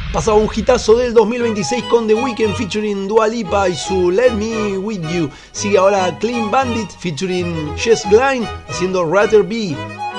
Pasaba un hitazo del 2026 con The Weeknd featuring Dua Lipa y su Let Me With You. Sigue ahora Clean Bandit featuring Jess Glynne haciendo Rather Be.